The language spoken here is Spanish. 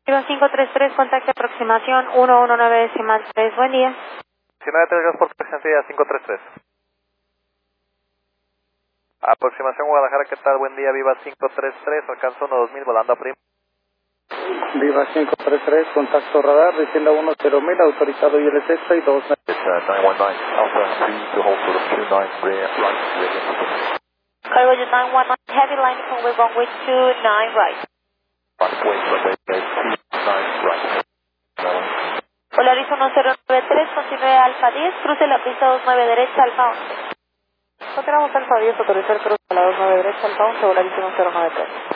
Viva 533, contacto aproximación 119.3, buen día. 19 gracias por presencia 533. Aproximación Guadalajara, ¿qué tal? Buen día, Viva 533, alcanzo 2000, volando a prima. Viva 533, contacto radar, descienda 10.000, autorizado ILS 62. 919, Alpha 3 to hold for the 29, rear, right, rear. Cargo 919, heavy line from way 29 right. Runway, runway, 29, right. Polaris 1093, continúe Alfa 10, cruce la pista 29 derecha, Alfa 11. Continuamos Alfa 10, autorizar cruce a la 29 derecha, Alfa 11, Polaris 1093.